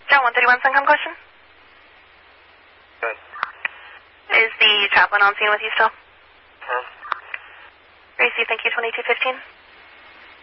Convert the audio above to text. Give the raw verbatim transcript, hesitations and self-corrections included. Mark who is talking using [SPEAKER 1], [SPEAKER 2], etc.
[SPEAKER 1] John, one thirty-one, Suncom question?
[SPEAKER 2] Good.
[SPEAKER 1] Is the chaplain on scene with you still?
[SPEAKER 2] Huh?
[SPEAKER 1] Gracie, thank you, twenty-two fifteen.